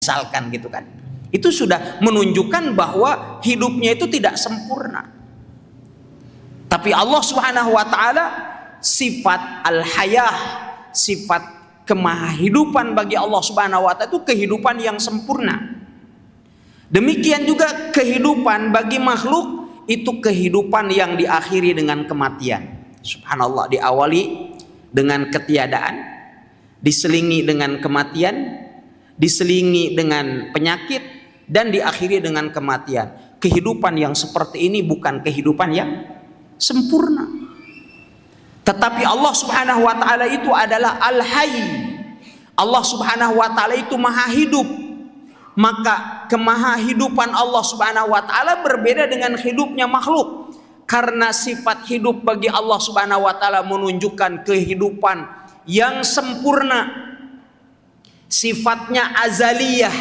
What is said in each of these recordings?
misalkan gitu kan. Itu sudah menunjukkan bahwa hidupnya itu tidak sempurna. Tapi Allah Subhanahu wa taala sifat al-hayah, sifat kemahidupan bagi Allah Subhanahu wa taala itu kehidupan yang sempurna. Demikian juga kehidupan bagi makhluk itu kehidupan yang diakhiri dengan kematian. Subhanallah, diawali dengan ketiadaan, diselingi dengan kematian, diselingi dengan penyakit, dan diakhiri dengan kematian. Kehidupan yang seperti ini bukan kehidupan yang sempurna. Tetapi Allah Subhanahu wa taala itu adalah Al-Hayy. Allah Subhanahu wa taala itu maha hidup. Maka kemahahidupan Allah Subhanahu wa taala berbeda dengan hidupnya makhluk. Karena sifat hidup bagi Allah Subhanahu wa taala menunjukkan kehidupan yang sempurna. Sifatnya azaliyah.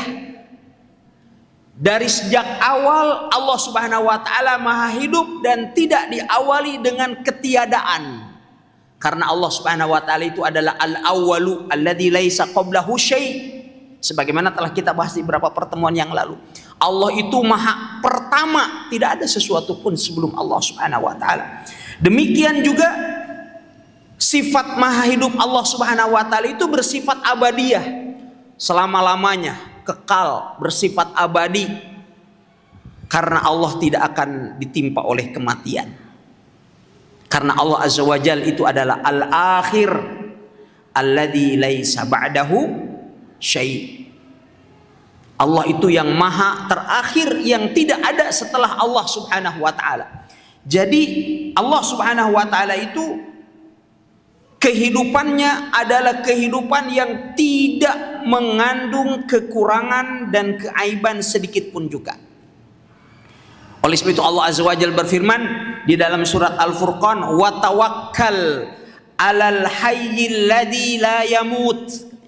Dari sejak awal Allah Subhanahu wa taala maha hidup dan tidak diawali dengan ketiadaan. Karena Allah Subhanahu wa taala itu adalah al-awwalu alladzi laisa qablahu syai'. Sebagaimana telah kita bahas di beberapa pertemuan yang lalu. Allah itu maha pertama, tidak ada sesuatu pun sebelum Allah Subhanahu wa taala. Demikian juga sifat maha hidup Allah Subhanahu wa taala itu bersifat abadiyah. Selama-lamanya, kekal, bersifat abadi. Karena Allah tidak akan ditimpa oleh kematian. Karena Allah Azza wa Jalla itu adalah al-akhir alladzi laisa ba'dahu syai'. Allah itu yang maha terakhir, yang tidak ada setelah Allah Subhanahu wa taala. Jadi Allah Subhanahu wa taala itu kehidupannya adalah kehidupan yang tidak mengandung kekurangan dan keaiban sedikit pun juga. Oleh sebab itu Allah Azza wa Jalla berfirman di dalam surat Al-Furqan, wa tawakkal 'alal hayyil ladzi la yamut.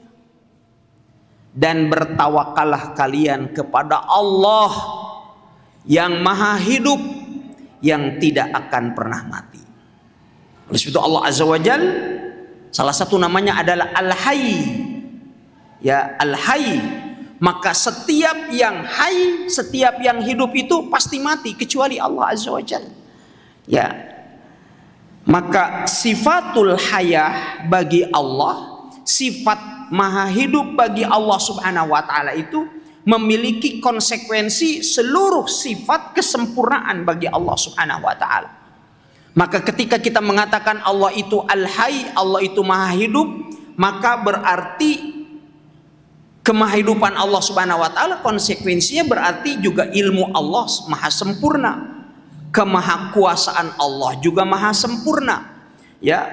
Dan bertawakallah kalian kepada Allah yang maha hidup, yang tidak akan pernah mati. Oleh sebab itu Allah Azza wa Jalla salah satu namanya adalah Al-Hayy. Ya, Al-Hayy. Maka setiap yang hayy, setiap yang hidup itu pasti mati kecuali Allah Azza wa Jalla. Ya. Maka sifatul hayah bagi Allah, sifat maha hidup bagi Allah Subhanahu wa taala itu memiliki konsekuensi seluruh sifat kesempurnaan bagi Allah Subhanahu wa taala. Maka ketika kita mengatakan Allah itu Al-Hayy, Allah itu maha hidup, maka berarti kemahidupan Allah Subhanahu wa taala konsekuensinya berarti juga ilmu Allah maha sempurna. Kemahakuasaan Allah juga maha sempurna. Ya.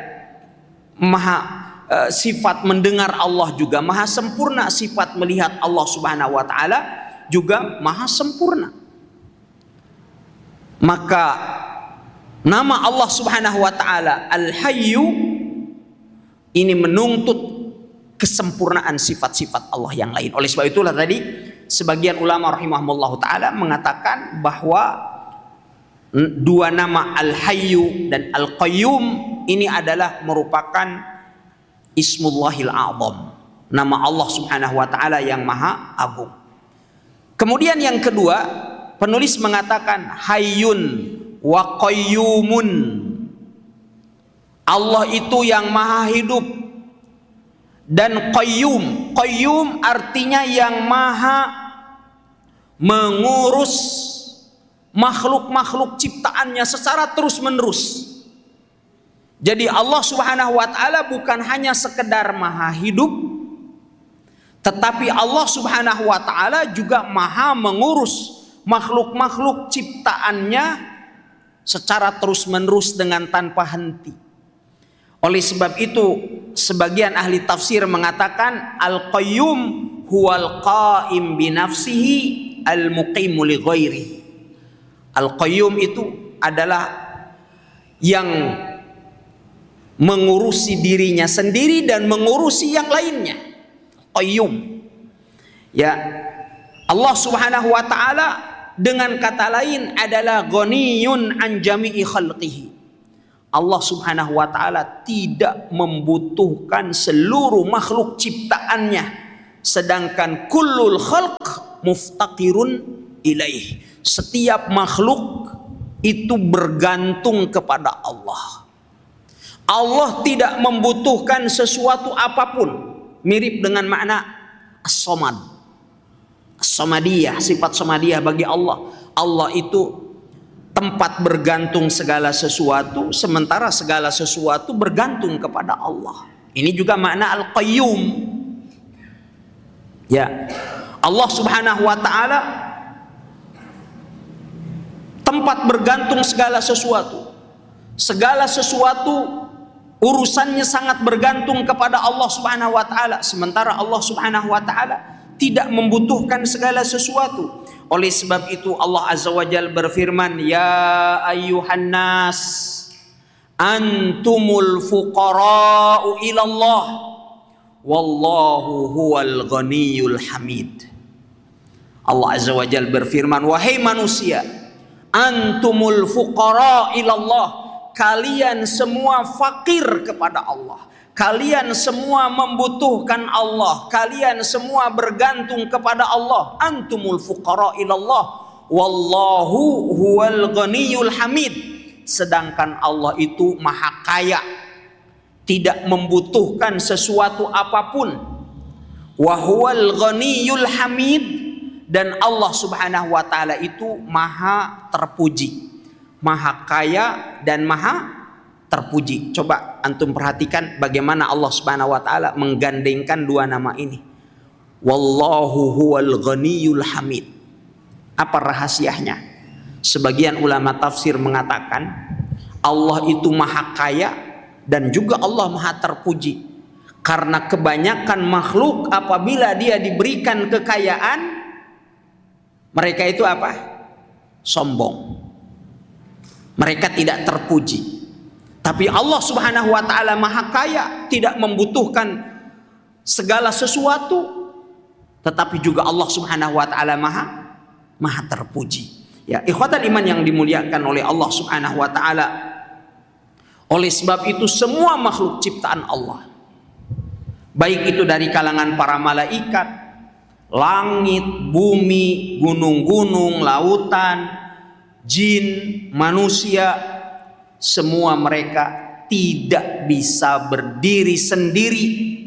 Sifat mendengar Allah juga maha sempurna, sifat melihat Allah Subhanahu wa taala juga maha sempurna. Maka nama Allah Subhanahu wa taala Al-Hayyu ini menuntut kesempurnaan sifat-sifat Allah yang lain. Oleh sebab itulah tadi sebagian ulama rahimahumullah taala mengatakan bahwa dua nama Al-Hayyu dan Al-Qayyum ini adalah merupakan Ismullahil A'zam, nama Allah Subhanahu wa taala yang maha agung. Kemudian yang kedua, penulis mengatakan Hayyun wa Qayyumun. Allah itu yang maha hidup dan Qayyum. Qayyum artinya yang maha mengurus makhluk-makhluk ciptaannya secara terus-menerus. Jadi Allah Subhanahu wa taala bukan hanya sekedar maha hidup, tetapi Allah Subhanahu wa taala juga maha mengurus makhluk-makhluk ciptaannya secara terus-menerus dengan tanpa henti. Oleh sebab itu sebagian ahli tafsir mengatakan Al-Qayyum huwal qa'im bi nafsihi al-muqimu li ghairihi. Al-Qayyum itu adalah yang mengurusi dirinya sendiri dan mengurusi yang lainnya. Qayyum. Ya. Allah Subhanahu wa taala dengan kata lain adalah ghaniyun an jami'i khalqihi. Allah Subhanahu wa taala tidak membutuhkan seluruh makhluk ciptaannya sedangkan kullul khalq muftaqirun ilaih. Setiap makhluk itu bergantung kepada Allah. Allah tidak membutuhkan sesuatu apapun. Mirip dengan makna as-samad, as-samadiyah, sifat samadiyah bagi Allah. Allah itu tempat bergantung segala sesuatu, sementara segala sesuatu bergantung kepada Allah. Ini juga makna al-qayyum. Ya, Allah Subhanahu wa taala tempat bergantung segala sesuatu. Segala sesuatu urusannya sangat bergantung kepada Allah Subhanahu wa taala, sementara Allah Subhanahu wa taala tidak membutuhkan segala sesuatu. Oleh sebab itu Allah Azza wa Jalla berfirman, ya ayyuhan nas antumul fuqara'u ilallah wallahu huwal ghaniyul hamid. Allah Azza wa Jalla berfirman, wahai manusia, antumul fuqara ilallah, kalian semua fakir kepada Allah, kalian semua membutuhkan Allah, kalian semua bergantung kepada Allah. Antumul fuqara ilallah wallahu huwal ghaniyul hamid, sedangkan Allah itu maha kaya, tidak membutuhkan sesuatu apapun. Wa huwal ghaniyul hamid, dan Allah Subhanahu wa taala itu maha terpuji, maha kaya dan maha terpuji. Coba antum perhatikan bagaimana Allah Subhanahu wa taala menggandengkan dua nama ini. Wallahu huwal ghaniyul hamid. Apa rahasianya? Sebagian ulama tafsir mengatakan Allah itu maha kaya dan juga Allah maha terpuji. Karena kebanyakan makhluk apabila dia diberikan kekayaan, mereka itu apa? Sombong. Mereka tidak terpuji. Tapi Allah Subhanahu wa taala maha kaya, tidak membutuhkan segala sesuatu, tetapi juga Allah Subhanahu wa taala maha terpuji. Ya, ikhwatal iman yang dimuliakan oleh Allah Subhanahu wa taala. Oleh sebab itu semua makhluk ciptaan Allah, baik itu dari kalangan para malaikat, langit, bumi, gunung-gunung, lautan, jin, manusia, semua mereka tidak bisa berdiri sendiri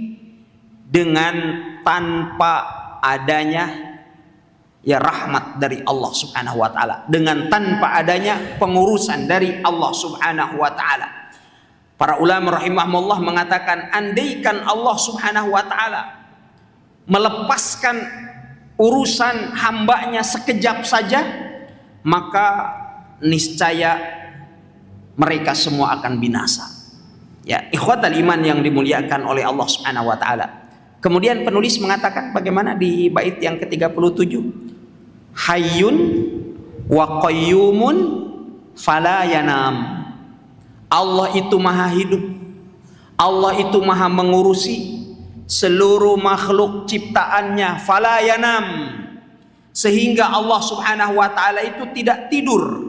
dengan tanpa adanya ya rahmat dari Allah Subhanahu wa taala, dengan tanpa adanya pengurusan dari Allah Subhanahu wa taala. Para ulama rahimahumullah mengatakan, andaikan Allah Subhanahu wa taala melepaskan urusan hambanya sekejap saja, maka niscaya mereka semua akan binasa. Ya, ikhwatal iman yang dimuliakan oleh Allah Subhanahu wa taala. Kemudian penulis mengatakan bagaimana di bait yang ke-37? Hayyun wa qayyumun fala yanam. Allah itu maha hidup. Allah itu maha mengurusi seluruh makhluk ciptaannya, fala yanam. Sehingga Allah Subhanahu wa taala itu tidak tidur.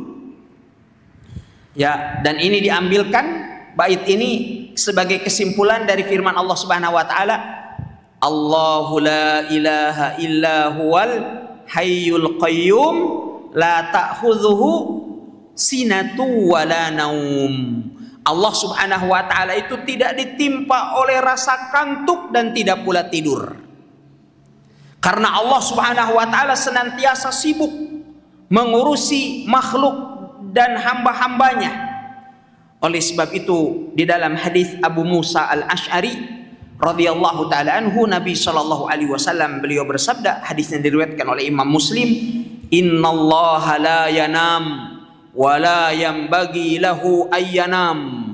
Ya, dan ini diambilkan bait ini sebagai kesimpulan dari firman Allah Subhanahu wa taala, Allahu la ilaha illa huwal hayyul qayyum la ta'khudhuhu sinatu wa la naum. Allah Subhanahu wa taala itu tidak ditimpa oleh rasa kantuk dan tidak pula tidur. Karena Allah Subhanahu wa taala senantiasa sibuk mengurusi makhluk dan hamba-hambanya. Oleh sebab itu di dalam hadis Abu Musa al-Asy'ari radhiyallahu taala anhu, Nabi sallallahu alaihi wasallam beliau bersabda, hadisnya diriwayatkan oleh Imam Muslim, innallaha la yanam wa la yanbaghi lahu ayyanam.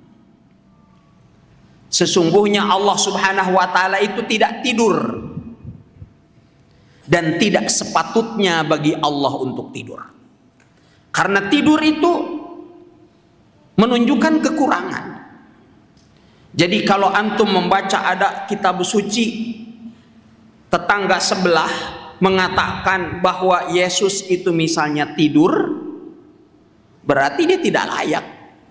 Sesungguhnya Allah Subhanahu wa taala itu tidak tidur dan tidak sepatutnya bagi Allah untuk tidur. Karena tidur itu menunjukkan kekurangan. Jadi kalau antum membaca ada kitab suci, tetangga sebelah mengatakan bahwa Yesus itu misalnya tidur, berarti dia tidak layak.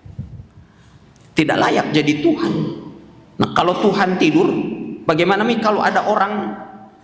Tidak layak jadi Tuhan. Nah, kalau Tuhan tidur, bagaimana nih kalau ada orang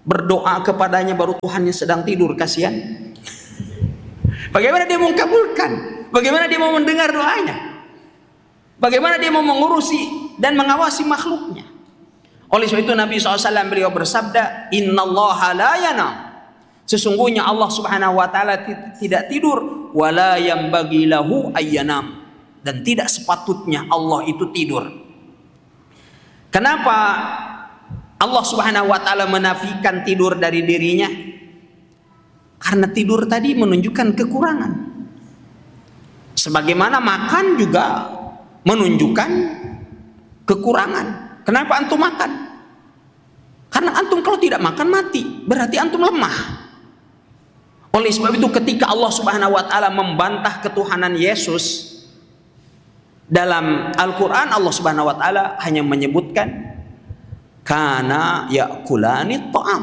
berdoa kepadanya baru Tuhannya sedang tidur, kasihan. Bagaimana dia mau mengabulkan? Bagaimana dia mau mendengar doanya? Bagaimana dia mau mengurusi dan mengawasi makhluknya? Oleh sebab itu Nabi SAW beliau bersabda, Innallaha la yanam. Sesungguhnya Allah Subhanahu wa taala tidak tidur, wala yambaghi lahu ayyanam, dan tidak sepatutnya Allah itu tidur. Kenapa Allah Subhanahu wa taala menafikan tidur dari dirinya? Karena tidur tadi menunjukkan kekurangan. Sebagaimana makan juga menunjukkan kekurangan. Kenapa antum makan? Karena antum kalau tidak makan mati, berarti antum lemah. Oleh sebab itu ketika Allah Subhanahu wa taala membantah ketuhanan Yesus dalam Al-Quran, Allah Subhanahu wa taala hanya menyebutkan kana yakulani ta'am.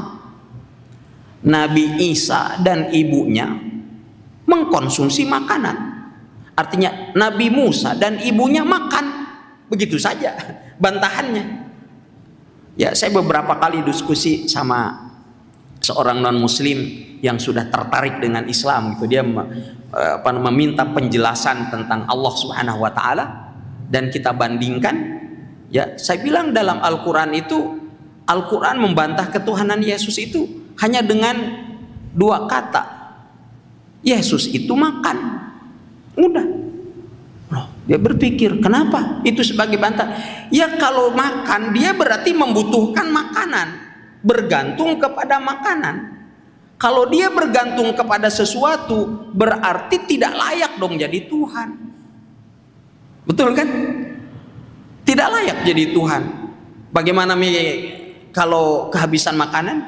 Nabi Isa dan ibunya mengkonsumsi makanan. Artinya Nabi Musa dan ibunya makan. Begitu saja bantahannya. Ya, saya beberapa kali diskusi sama seorang non muslim yang sudah tertarik dengan Islam gitu. Dia meminta penjelasan tentang Allah Subhanahu wa taala dan kita bandingkan. Ya, saya bilang dalam Al-Quran itu, Al-Quran membantah ketuhanan Yesus itu hanya dengan 2 kata. Yesus itu makan. Udah. Loh, dia berpikir, kenapa itu sebagai bantahan? Ya kalau makan dia berarti membutuhkan makanan, bergantung kepada makanan. Kalau dia bergantung kepada sesuatu, berarti tidak layak dong jadi Tuhan. Betul kan? Tidak layak jadi Tuhan. Bagaimana kalau kehabisan makanan?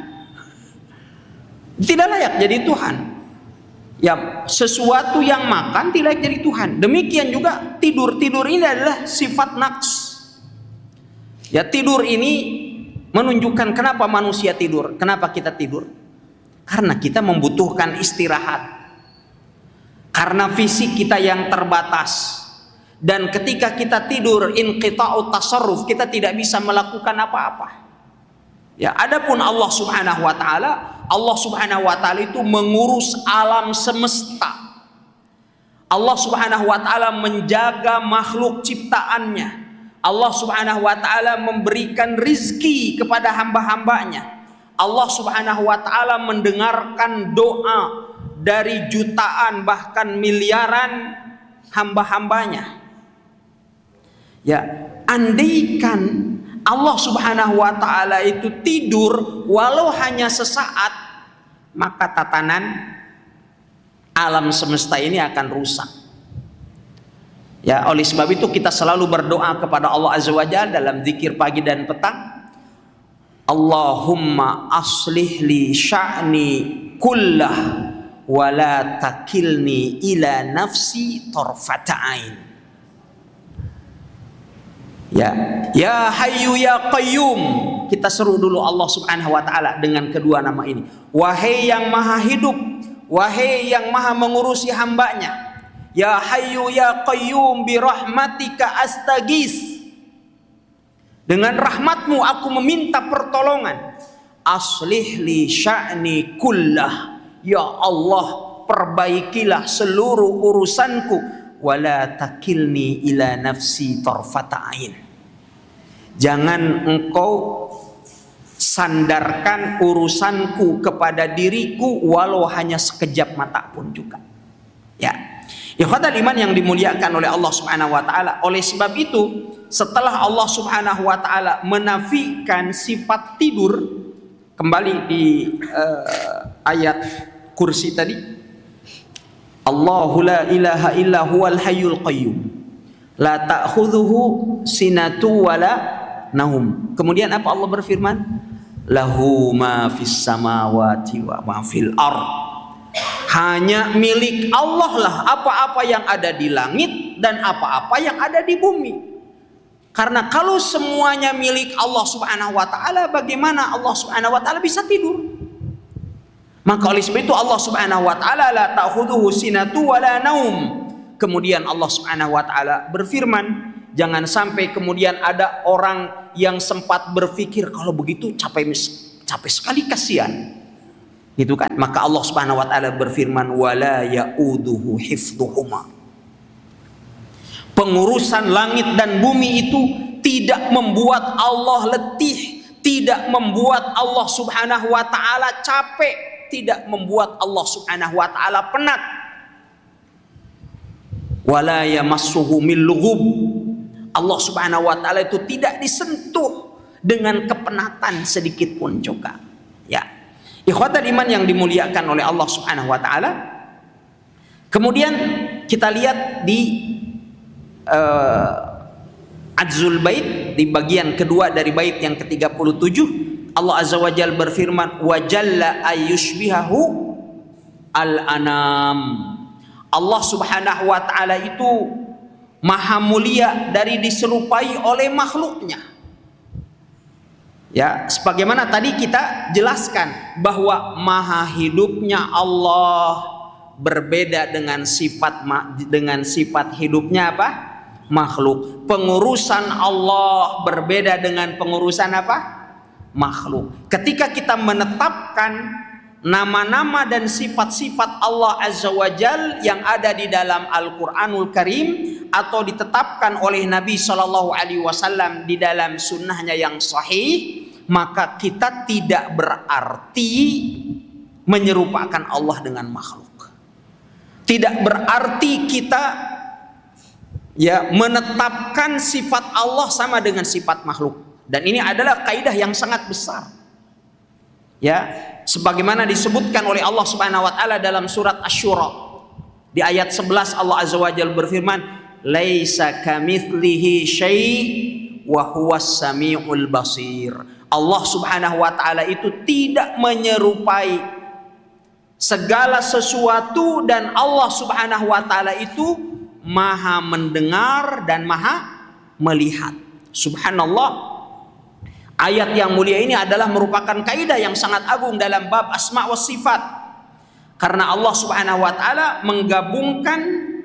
Tidak layak jadi Tuhan. Ya, sesuatu yang makan tidak layak jadi Tuhan. Demikian juga tidur. Tidur ini adalah sifat naqs. Ya, tidur ini menunjukkan kenapa manusia tidur. Kenapa kita tidur? Karena kita membutuhkan istirahat. Karena fisik kita yang terbatas. Dan ketika kita tidur, inqita'ut tasarruf, kita tidak bisa melakukan apa-apa. Ya, adapun Allah Subhanahu wa taala, Allah Subhanahu wa taala itu mengurus alam semesta. Allah Subhanahu wa taala menjaga makhluk ciptaannya. Allah Subhanahu wa taala memberikan rizki kepada hamba-hambanya. Allah Subhanahu wa taala mendengarkan doa dari jutaan bahkan miliaran hamba-hambanya. Ya, andaikan Allah Subhanahu wa taala itu tidur walau hanya sesaat, maka tatanan alam semesta ini akan rusak. Ya, oleh sebab itu kita selalu berdoa kepada Allah Azza wa Jalla dalam zikir pagi dan petang. Allahumma aslih li sya'ni kullah wa la takilni ila nafsi tarfata ain. Ya Hayyu ya Qayyum, kita seru dulu Allah Subhanahu wa taala dengan kedua nama ini. Wahai yang maha hidup, wahai yang maha mengurusi hambanya. Ya Hayyu ya Qayyum bi rahmatika astaghis. Dengan rahmatmu aku meminta pertolongan. Aslih li sya'ni kullah. Ya Allah, perbaikilah seluruh urusanku. Wala takilni ila nafsi tarfata ain. Jangan engkau sandarkan urusanku kepada diriku walau hanya sekejap mata pun juga. Ya. Ikhwatal iman yang dimuliakan oleh Allah Subhanahu wa taala. Oleh sebab itu, setelah Allah Subhanahu wa taala menafikan sifat tidur, kembali di ayat kursi tadi, Allahu la ilaha illa huwal hayyul qayyum la ta'khudhuhu sinatu wala naum. Kemudian apa Allah berfirman? Lahu ma fis samawati wa ma fil ardh. Hanya milik Allah lah apa-apa yang ada di langit dan apa-apa yang ada di bumi. Karena kalau semuanya milik Allah Subhanahu wa taala, bagaimana Allah Subhanahu wa taala bisa tidur? Maka oleh sebab itu Allah Subhanahu wa taala la ta'khudhuhu sinatu wala naum. Kemudian Allah Subhanahu wa taala berfirman, jangan sampai kemudian ada orang yang sempat berpikir kalau begitu capek sekali, kasihan. Gitu kan? Maka Allah Subhanahu wa taala berfirman, wala yauduhu hifdhuhuma. Pengurusan langit dan bumi itu tidak membuat Allah letih, tidak membuat Allah Subhanahu wa taala capek, tidak membuat Allah Subhanahu wa taala penat. Wala yamassuhu min lughub. Allah Subhanahu wa taala itu tidak disentuh dengan kepenatan sedikit pun juga. Ya. Ikhwatal iman yang dimuliakan oleh Allah Subhanahu wa taala. Kemudian kita lihat di Adzul Bait, di bagian kedua dari bait yang ke-37, Allah Azza wa Jalla berfirman, wa jalla ayyushbihahu al-anam. Allah Subhanahu wa taala itu maha mulia dari diserupai oleh makhluknya. Ya, sebagaimana tadi kita jelaskan bahwa maha hidupnya Allah berbeda dengan sifat hidupnya apa? Makhluk. Pengurusan Allah berbeda dengan pengurusan apa? Makhluk. Ketika kita menetapkan nama-nama dan sifat-sifat Allah Azza wa Jal yang ada di dalam Al-Quranul Karim atau ditetapkan oleh Nabi Shallallahu Alaihi Wasallam di dalam sunnahnya yang sahih, maka kita tidak berarti menyerupakan Allah dengan makhluk. Tidak berarti kita menetapkan sifat Allah sama dengan sifat makhluk. Dan ini adalah kaidah yang sangat besar. Ya, sebagaimana disebutkan oleh Allah Subhanahu wa taala dalam surat Asy-Syura. Di ayat 11 Allah Azza wa Jalla berfirman, "Laisa kamitslihi syai' wa huwas samiul basir." Allah Subhanahu wa taala itu tidak menyerupai segala sesuatu, dan Allah Subhanahu wa taala itu maha mendengar dan maha melihat. Subhanallah. Ayat yang mulia ini adalah merupakan kaidah yang sangat agung dalam bab asma wa sifat. Karena Allah Subhanahu wa taala menggabungkan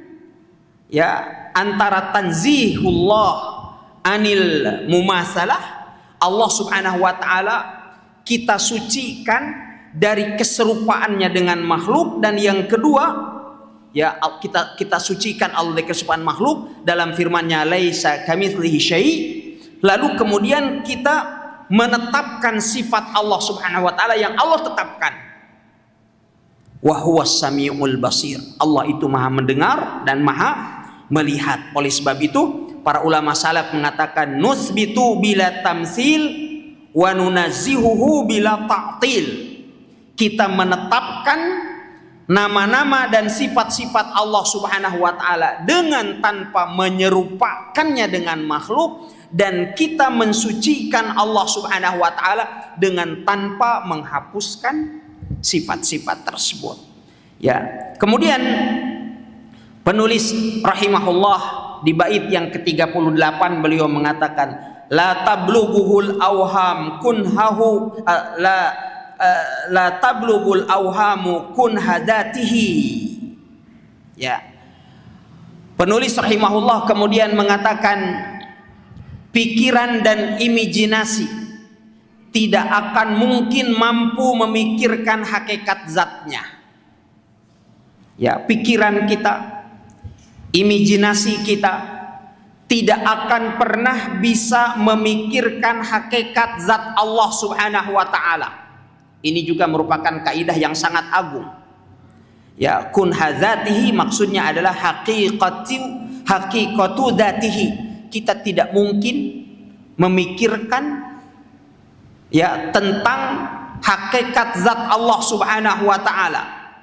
antara tanzihullah anil mumasalah. Allah Subhanahu wa taala kita sucikan dari keserupaannya dengan makhluk, dan yang kedua kita sucikan Allah dari keserupaan makhluk dalam firman-Nya laisa kamitslihi syai'. Lalu kemudian kita menetapkan sifat Allah Subhanahu wa taala yang Allah tetapkan. Wa huwas samiul basir. Allah itu maha mendengar dan maha melihat. Oleh sebab itu para ulama salaf mengatakan nuthbitu bila tamtsil wa nunazzihuhu bila ta'til. Kita menetapkan nama-nama dan sifat-sifat Allah Subhanahu wa taala dengan tanpa menyerupakannya dengan makhluk, dan kita mensucikan Allah Subhanahu wa taala dengan tanpa menghapuskan sifat-sifat tersebut. Ya. Kemudian penulis rahimahullah di bait yang ke-38 beliau mengatakan la tablughuhul awham kunhahu la tablughul awhamu kunhadatihi. Ya. Penulis rahimahullah kemudian mengatakan pikiran dan imajinasi tidak akan mungkin mampu memikirkan hakikat zatnya. Ya, pikiran kita, imajinasi kita tidak akan pernah bisa memikirkan hakikat zat Allah Subhanahu wa taala. Ini juga merupakan kaidah yang sangat agung. Ya, kun hadzatihi maksudnya adalah haqiqatu dzatihi. Kita tidak mungkin memikirkan tentang hakikat zat Allah Subhanahu wa taala.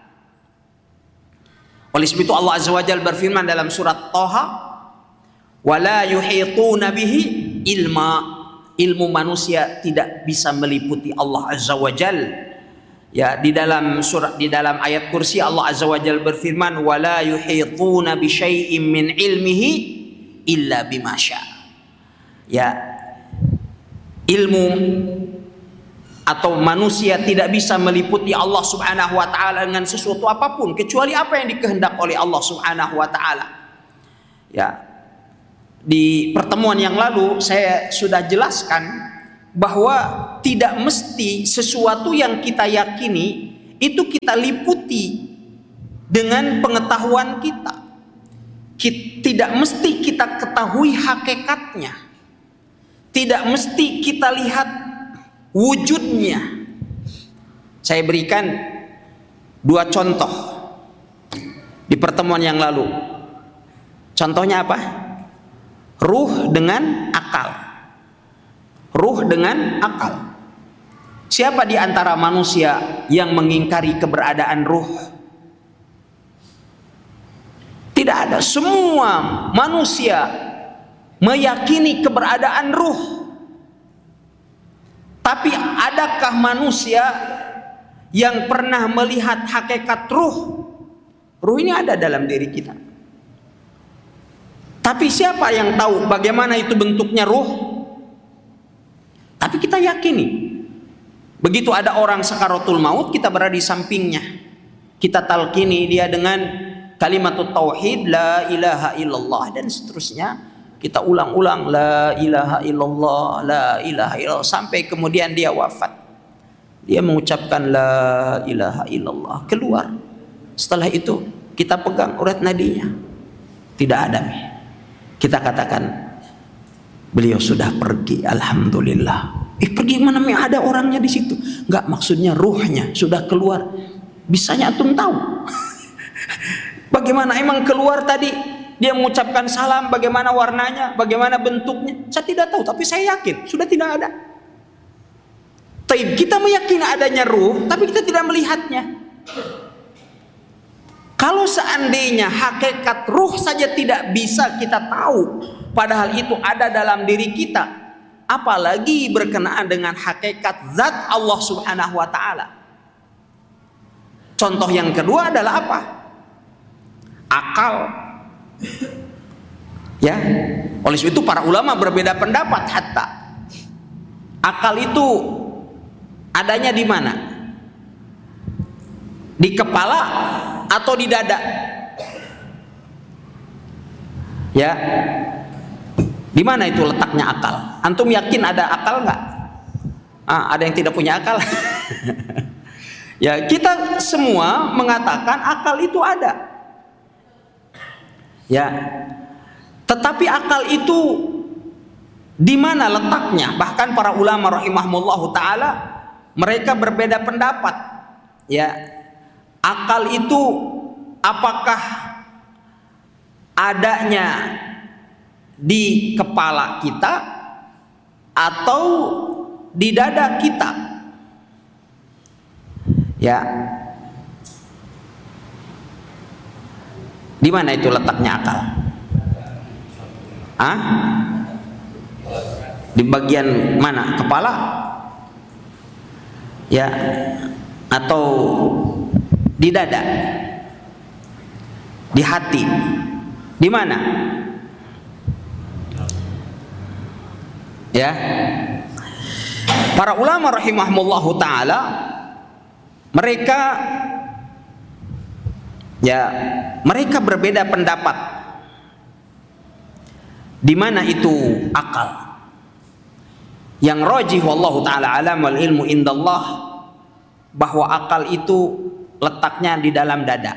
Oleh sebab itu Allah Azza wa Jalla berfirman dalam surat Thaha, "Wala yuhituna bihi ilma." Ilmu manusia tidak bisa meliputi Allah Azza wa Jalla. Ya, di dalam ayat kursi Allah Azza wa Jalla berfirman, "Wala yuhituna bi syai'in min ilmihi illa bima syaa." Ya, ilmu atau manusia tidak bisa meliputi Allah Subhanahu wa taala dengan sesuatu apapun kecuali apa yang dikehendak oleh Allah Subhanahu wa taala. Ya. Di pertemuan yang lalu saya sudah jelaskan bahwa tidak mesti sesuatu yang kita yakini itu kita liputi dengan pengetahuan kita. Tidak mesti kita ketahui hakikatnya. Tidak mesti kita lihat wujudnya. Saya berikan 2 contoh di pertemuan yang lalu. Contohnya apa? Ruh dengan akal. Ruh dengan akal. Siapa di antara manusia yang mengingkari keberadaan ruh? Tidak ada. Semua manusia meyakini keberadaan ruh. Tapi adakah manusia yang pernah melihat hakikat ruh? Ruh ini ada dalam diri kita. Tapi siapa yang tahu bagaimana itu bentuknya ruh? Tapi kita yakini. Begitu ada orang sakaratul maut, kita berada di sampingnya. Kita talqini dia dengan kalimat tauhid, la ilaha illallah, dan seterusnya. Kita ulang-ulang la ilaha illallah, la ilaha illallah, sampai kemudian dia wafat. Dia mengucapkan la ilaha illallah, keluar. Setelah itu kita pegang urat nadinya, tidak ada. Kita katakan beliau sudah pergi, alhamdulillah. Pergi mana? Ada orangnya di situ. Enggak, maksudnya ruhnya sudah keluar. Bisanya antum tahu? Bagaimana emang keluar tadi? Dia mengucapkan salam, bagaimana warnanya, bagaimana bentuknya? Saya tidak tahu, tapi saya yakin sudah tidak ada. Taib, kita meyakini adanya ruh, tapi kita tidak melihatnya. Kalau seandainya hakikat ruh saja tidak bisa kita tahu, padahal itu ada dalam diri kita, apalagi berkenaan dengan hakikat zat Allah Subhanahu wa taala. Contoh yang kedua adalah apa? Akal. Ya, oleh sebab itu para ulama berbeda pendapat. Hatta akal itu adanya di mana? Di kepala atau di dada? Ya, di mana itu letaknya akal? Antum yakin ada akal nggak? Ada yang tidak punya akal? Ya, kita semua mengatakan akal itu ada. Ya, tetapi akal itu di mana letaknya? Bahkan para ulama rahimahumullahu taala mereka berbeda pendapat. Ya, akal itu apakah adanya di kepala kita atau di dada kita? Ya, di mana itu letaknya akal? Di bagian mana? Kepala? Ya, atau di dada? Di hati? Di mana? Ya, para ulama rahimahumullahu taala mereka berbeda pendapat di mana itu akal. Yang rajih wallahu taala alam wal ilmu indallah, bahwa akal itu letaknya di dalam dada,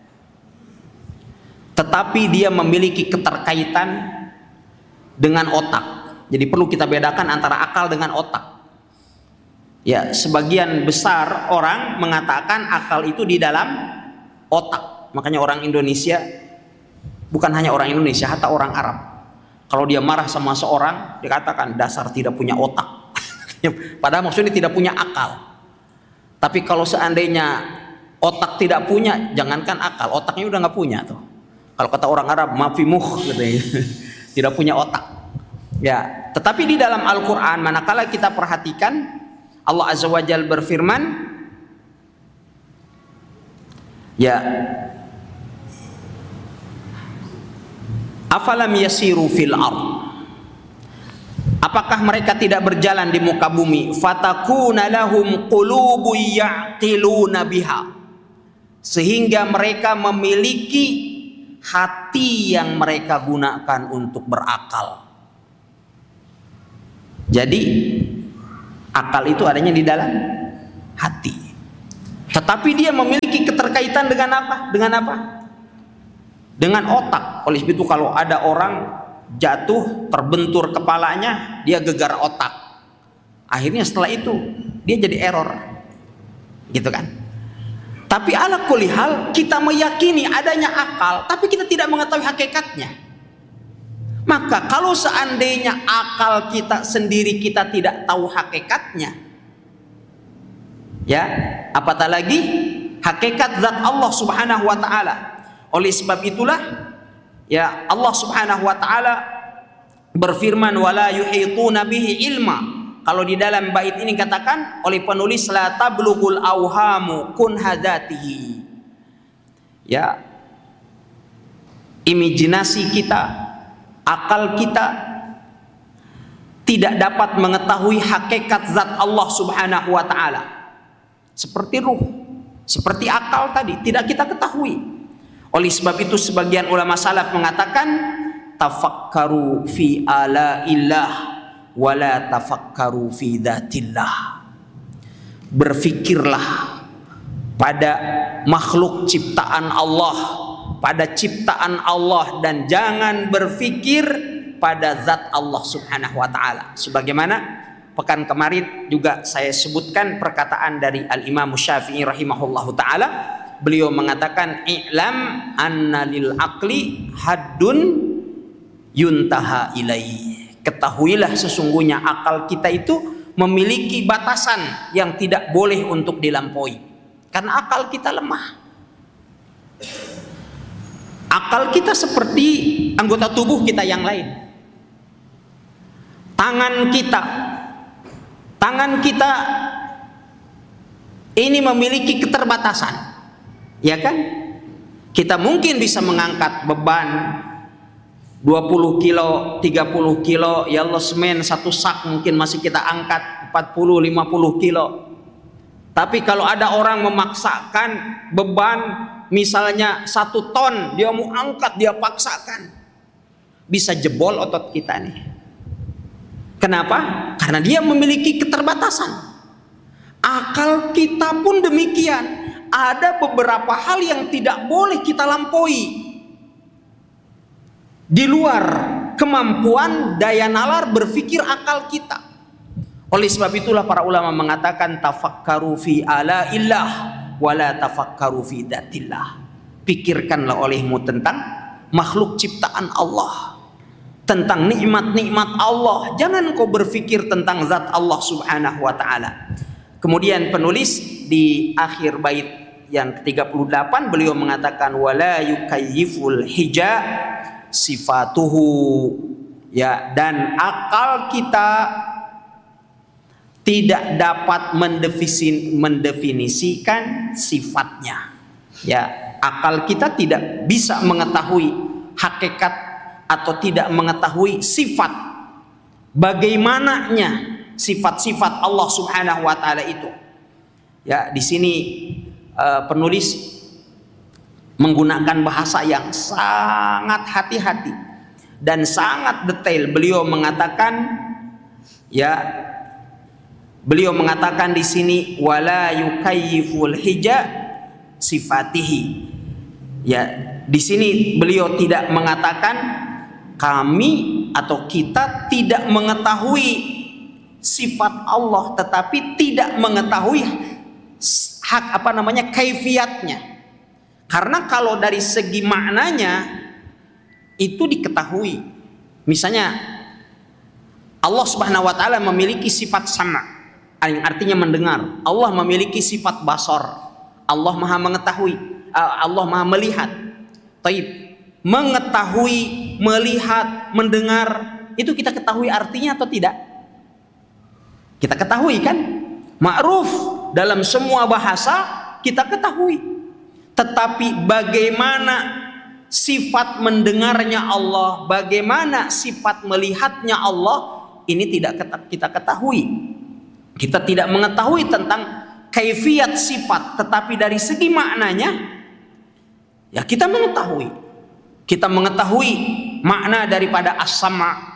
tetapi dia memiliki keterkaitan dengan otak. Jadi perlu kita bedakan antara akal dengan otak. Ya, sebagian besar orang mengatakan akal itu di dalam otak. Makanya orang Indonesia, bukan hanya orang Indonesia, hatta orang Arab, kalau dia marah sama seorang, dikatakan dasar tidak punya otak. Padahal maksudnya tidak punya akal. Tapi kalau seandainya otak tidak punya, jangankan akal, otaknya udah nggak punya tuh. Kalau kata orang Arab, mafimuh, gitu ya. Tidak punya otak. Ya, tetapi di dalam Al-Quran, manakala kita perhatikan, Allah Azza wa Jalla berfirman, ya, afalam yasiru fil ardh, apakah mereka tidak berjalan di muka bumi, fatakuna lahum qulubu ya'qiluna biha, sehingga mereka memiliki hati yang mereka gunakan untuk berakal. Jadi Akal itu adanya di dalam hati. Tetapi dia memiliki keterkaitan dengan apa? Dengan apa? Dengan otak. Oleh sebab itu kalau ada orang jatuh, terbentur kepalanya, dia gegar otak. Akhirnya setelah itu dia jadi error. Gitu kan? Tapi ala kulli hal kita meyakini adanya akal, tapi kita tidak mengetahui hakikatnya. Maka kalau seandainya akal kita sendiri kita tidak tahu hakikatnya, ya, apatah lagi hakikat zat Allah Subhanahu wa taala. Oleh sebab itulah ya Allah Subhanahu wa taala berfirman wala yuhituna bihi ilma. Kalau di dalam bait ini katakan oleh penulis la tablughul auhamu kun hadatihi. Ya, imajinasi kita, akal kita tidak dapat mengetahui hakikat zat Allah Subhanahu wa taala. Seperti ruh, seperti akal tadi tidak kita ketahui. Oleh sebab itu sebagian ulama salaf mengatakan tafakkaru fi alaillah wala tafakkaru fi dzatillah. Berfikirlah pada makhluk ciptaan Allah, pada ciptaan Allah, dan jangan berfikir pada zat Allah Subhanahu wa taala. Sebagaimana pekan kemarin juga saya sebutkan perkataan dari Al-Imam Syafi'i rahimahullahu taala. Beliau mengatakan i'lam anna lil aqli haddun yuntaha ilaihi. Ketahuilah sesungguhnya akal kita itu memiliki batasan yang tidak boleh untuk dilampaui. Karena akal kita lemah. Akal kita seperti anggota tubuh kita yang lain. Tangan kita ini memiliki keterbatasan, ya kan? Kita mungkin bisa mengangkat beban 20 kilo, 30 kilo, ya Allah semen satu sak mungkin masih kita angkat 40, 50 kilo. Tapi kalau ada orang memaksakan beban misalnya 1 ton, dia mau angkat, dia paksakan, bisa jebol otot kita nih. Kenapa? Karena dia memiliki keterbatasan. Akal kita pun demikian. Ada beberapa hal yang tidak boleh kita lampaui di luar kemampuan daya nalar berpikir akal kita. Oleh sebab itulah para ulama mengatakan tafakkaru fi alaillah wala tafakkaru fi dzatillah. Pikirkanlah olehmu tentang makhluk ciptaan Allah, tentang nikmat-nikmat Allah. Jangan kau berpikir tentang zat Allah Subhanahu wa taala. Kemudian penulis di akhir bait yang ke-38 beliau mengatakan wala yukayyiful hija sifatuhu, ya, dan akal kita tidak dapat mendefinisikan sifatnya. Ya, akal kita tidak bisa mengetahui hakikat atau tidak mengetahui sifat, bagaimananya sifat-sifat Allah Subhanahu wa taala itu. Ya, di sini penulis menggunakan bahasa yang sangat hati-hati dan sangat detail. Beliau mengatakan, ya, beliau mengatakan di sini wala yukayyiful hija sifatihi. Ya, di sini beliau tidak mengatakan kami atau kita tidak mengetahui sifat Allah, tetapi tidak mengetahui kaifiyatnya. Karena kalau dari segi maknanya itu diketahui. Misalnya Allah Subhanahu wa taala memiliki sifat sama, yang artinya mendengar. Allah memiliki sifat basar. Allah Maha mengetahui, Allah Maha melihat. Taib. Mengetahui, melihat, mendengar, itu kita ketahui artinya atau tidak? Kita ketahui kan? Ma'ruf dalam semua bahasa kita ketahui. Tetapi bagaimana sifat mendengarnya Allah, bagaimana sifat melihatnya Allah, ini tidak kita ketahui. Kita tidak mengetahui tentang kaifiyat sifat, tetapi dari segi maknanya ya kita mengetahui. Kita mengetahui makna daripada as-sama',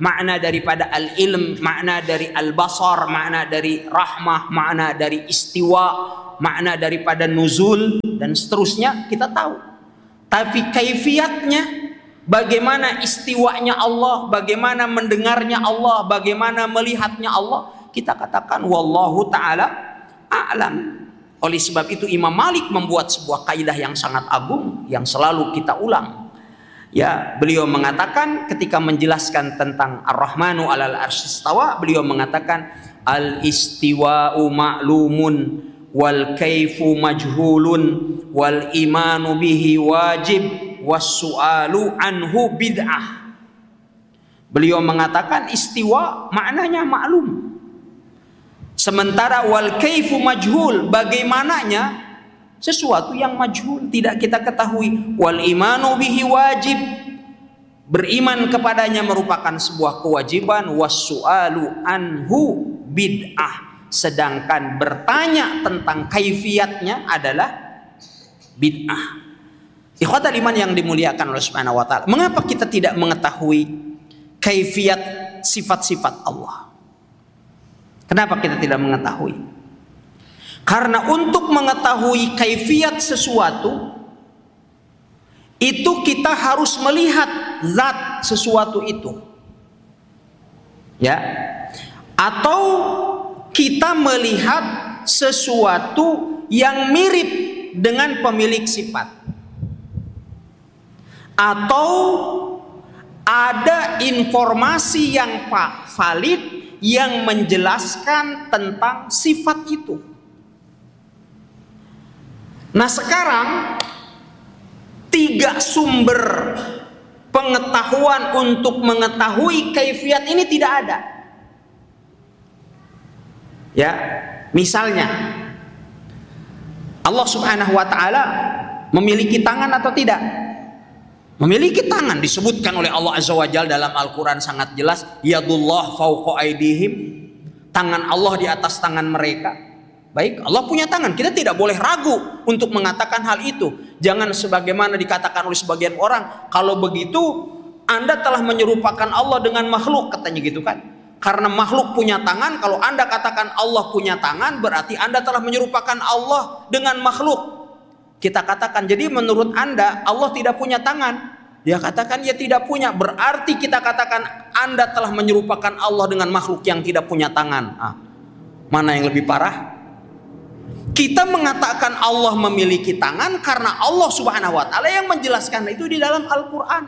makna daripada al-ilm, makna dari al-basar, makna dari rahmah, makna dari istiwa, makna daripada nuzul dan seterusnya kita tahu. Tapi kaifiatnya, bagaimana istiwanya Allah, bagaimana mendengarnya Allah, bagaimana melihatnya Allah, kita katakan wallahu taala a'lam. Oleh sebab itu Imam Malik membuat sebuah kaidah yang sangat agung yang selalu kita ulang. Ya, beliau mengatakan ketika menjelaskan tentang Ar-Rahmanu 'alal arsy istawa, beliau mengatakan al-istiwa'u ma'lumun wal kaifu majhulun wal imanu bihi wajib was su'alu anhu bid'ah. Beliau mengatakan istiwa maknanya maklum. Sementara wal kaifu majhul, bagaimananya sesuatu yang majhul, tidak kita ketahui. Wal imanu bihi wajib, beriman kepadanya merupakan sebuah kewajiban. Was su'alu anhu bid'ah, sedangkan bertanya tentang kaifiatnya adalah bid'ah. Ikhwatal iman yang dimuliakan oleh Subhanahu wa taala, mengapa kita tidak mengetahui kaifiat sifat-sifat Allah? Kenapa kita tidak mengetahui? Karena untuk mengetahui kaifiat sesuatu itu kita harus melihat zat sesuatu itu, ya, atau kita melihat sesuatu yang mirip dengan pemilik sifat, atau ada informasi yang valid yang menjelaskan tentang sifat itu. Nah sekarang 3 sumber pengetahuan untuk mengetahui kaifiat ini tidak ada. Ya, misalnya Allah Subhanahu wa taala memiliki tangan atau tidak? Memiliki tangan, disebutkan oleh Allah Azza wa Jalla dalam Al-Qur'an sangat jelas, yadullah fawqa aydihim, tangan Allah di atas tangan mereka. Baik, Allah punya tangan, kita tidak boleh ragu untuk mengatakan hal itu. Jangan sebagaimana dikatakan oleh sebagian orang, kalau begitu Anda telah menyerupakan Allah dengan makhluk, katanya gitu kan. Karena makhluk punya tangan, kalau Anda katakan Allah punya tangan, berarti Anda telah menyerupakan Allah dengan makhluk. Kita katakan, jadi menurut Anda Allah tidak punya tangan. Dia katakan ya tidak punya, berarti kita katakan Anda telah menyerupakan Allah dengan makhluk yang tidak punya tangan. Mana yang lebih parah? Kita mengatakan Allah memiliki tangan karena Allah Subhanahu wa taala yang menjelaskan itu di dalam Al-Qur'an.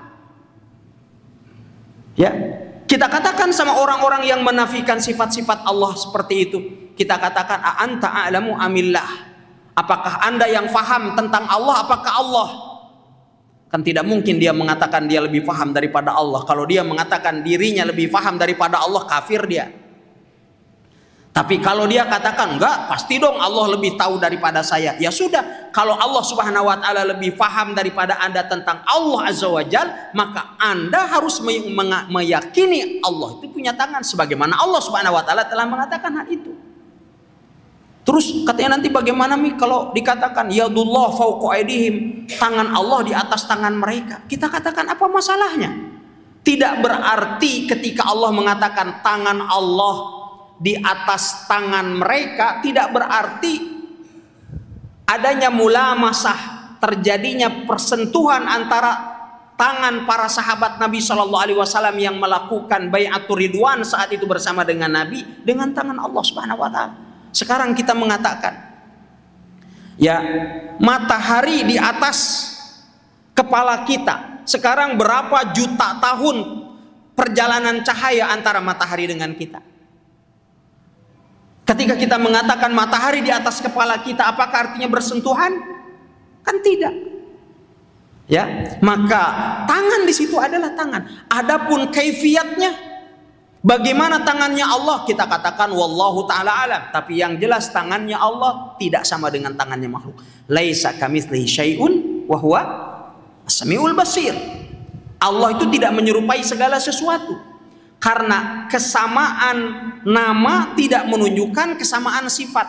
Ya, kita katakan sama orang-orang yang menafikan sifat-sifat Allah seperti itu, kita katakan a anta a'lamu amillah? Apakah Anda yang faham tentang Allah, apakah Allah? Kan tidak mungkin dia mengatakan dia lebih faham daripada Allah. Kalau dia mengatakan dirinya lebih faham daripada Allah, kafir dia. Tapi kalau dia katakan enggak, pasti dong Allah lebih tahu daripada saya. Ya sudah, kalau Allah Subhanahu wa taala lebih paham daripada Anda tentang Allah Azza wa Jalla, maka Anda harus meyakini Allah itu punya tangan sebagaimana Allah Subhanahu wa taala telah mengatakan hal itu. Terus katanya nanti bagaimana kalau dikatakan yadullah fawqa aydihim, tangan Allah di atas tangan mereka. Kita katakan apa masalahnya? Tidak berarti ketika Allah mengatakan tangan Allah di atas tangan mereka, tidak berarti adanya mulamasah, terjadinya persentuhan antara tangan para sahabat Nabi Shallallahu Alaihi Wasallam yang melakukan bai'atur ridwan saat itu bersama dengan Nabi dengan tangan Allah Subhanahu Wa Taala. Sekarang kita mengatakan, ya, matahari di atas kepala kita. Sekarang berapa juta tahun perjalanan cahaya antara matahari dengan kita? Ketika kita mengatakan matahari di atas kepala kita, apakah artinya bersentuhan? Kan tidak. Ya, maka tangan di situ adalah tangan. Adapun kaifiatnya, bagaimana tangannya Allah, kita katakan wallahu taala alam. Tapi yang jelas tangannya Allah tidak sama dengan tangannya makhluk. Laisa kamitslihi syai'un wa huwa as-sami'ul basir. Allah itu tidak menyerupai segala sesuatu. Karena kesamaan nama tidak menunjukkan kesamaan sifat.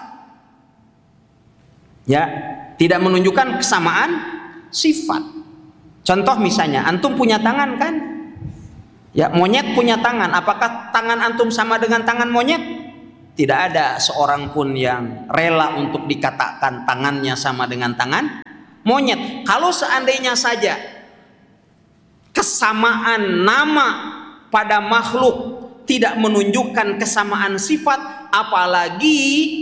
Ya, tidak menunjukkan kesamaan sifat. Contoh misalnya, antum punya tangan kan? Ya, monyet punya tangan. Apakah tangan antum sama dengan tangan monyet? Tidak ada seorang pun yang rela untuk dikatakan tangannya sama dengan tangan monyet. Kalau seandainya saja kesamaan nama pada makhluk tidak menunjukkan kesamaan sifat, apalagi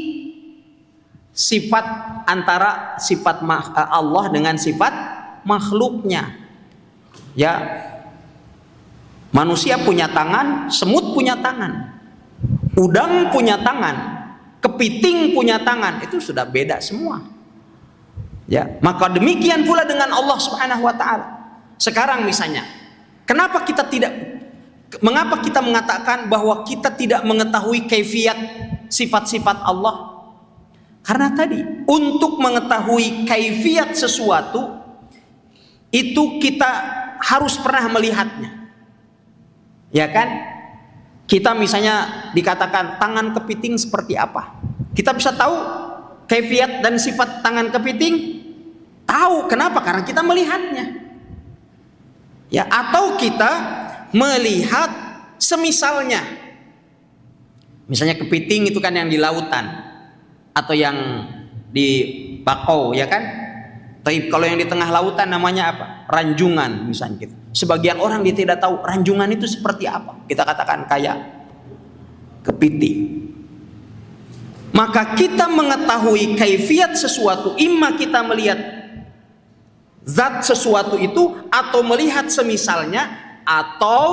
sifat antara sifat Allah dengan sifat makhluknya. Ya, manusia punya tangan, semut punya tangan, udang punya tangan, kepiting punya tangan, itu sudah beda semua. Ya, maka demikian pula dengan Allah Subhanahu wa taala. Sekarang misalnya, mengapa kita mengatakan bahwa kita tidak mengetahui kaifiat sifat-sifat Allah? Karena tadi untuk mengetahui kaifiat sesuatu itu kita harus pernah melihatnya. Ya kan? Kita misalnya dikatakan tangan kepiting seperti apa? Kita bisa tahu kaifiat dan sifat tangan kepiting? Tahu. Kenapa? Karena kita melihatnya. Ya, atau kita melihat semisalnya. Misalnya kepiting itu kan yang di lautan atau yang di bakau, ya kan? Tapi kalau yang di tengah lautan namanya apa? Ranjungan misalnya gitu. Sebagian orang dia tidak tahu ranjungan itu seperti apa. Kita katakan kayak kepiting. Maka kita mengetahui kaifiat sesuatu, imma kita melihat zat sesuatu itu atau melihat semisalnya, atau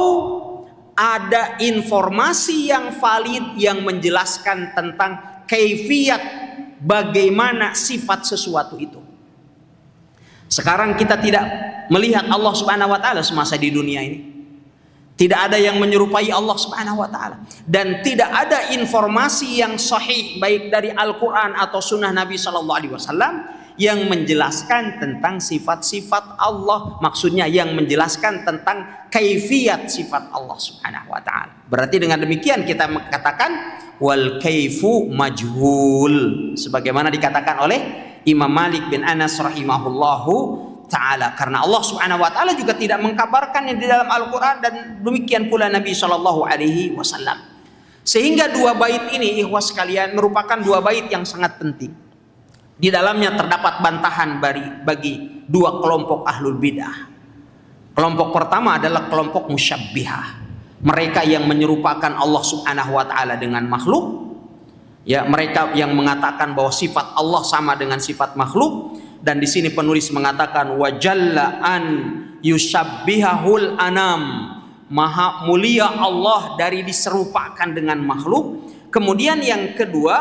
ada informasi yang valid yang menjelaskan tentang kaifiat bagaimana sifat sesuatu itu. Sekarang kita tidak melihat Allah Subhanahu wa taala semasa di dunia ini. Tidak ada yang menyerupai Allah Subhanahu wa taala, dan tidak ada informasi yang sahih baik dari Al-Qur'an atau sunnah Nabi sallallahu alaihi wasallam yang menjelaskan tentang sifat-sifat Allah, maksudnya yang menjelaskan tentang kaifiat sifat Allah Subhanahu wa taala. Berarti dengan demikian kita mengatakan wal kaifu majhul, sebagaimana dikatakan oleh Imam Malik bin Anas rahimahullahu taala, karena Allah Subhanahu wa taala juga tidak mengkabarkannya di dalam Al-Qur'an, dan demikian pula Nabi sallallahu alaihi wasallam. Sehingga dua bait ini ikhwas sekalian merupakan dua bait yang sangat penting. Di dalamnya terdapat bantahan bagi dua kelompok ahlul bidah. Kelompok pertama adalah kelompok musyabbihah. Mereka yang menyerupakan Allah Subhanahu wa taala dengan makhluk. Ya, mereka yang mengatakan bahwa sifat Allah sama dengan sifat makhluk, dan di sini penulis mengatakan wa jalla an yushabbihahul anam. Maha mulia Allah dari diserupakan dengan makhluk. Kemudian yang